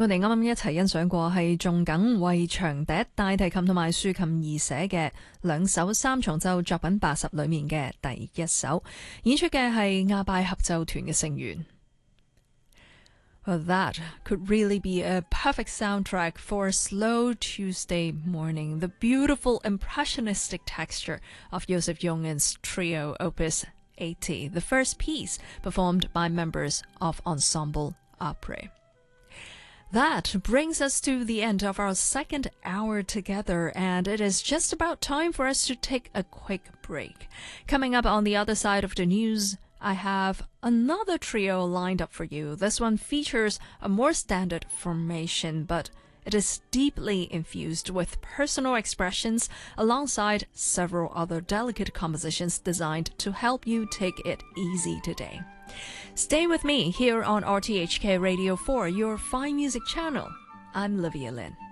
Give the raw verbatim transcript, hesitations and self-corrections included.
我哋啱啱一齊欣賞過係仲緊為長笛、大提琴同埋豎琴而寫嘅兩首三重奏作品八十裏面嘅第一首，演出嘅係亞拜合奏團嘅成員。Well, that could really be a perfect soundtrack for a slow Tuesday morning. The beautiful impressionistic texture of Joseph Jungen's trio Opus eighty, the first piece performed by members of Ensemble Après. That brings us to the end of our second hour together, and it is just about time for us to take a quick break. Coming up on the other side of the news, I have another trio lined up for you. This one features a more standard formation, but it is deeply infused with personal expressions alongside several other delicate compositions designed to help you take it easy today. Stay with me here on R T H K Radio four, your fine music channel. I'm Livia Lin.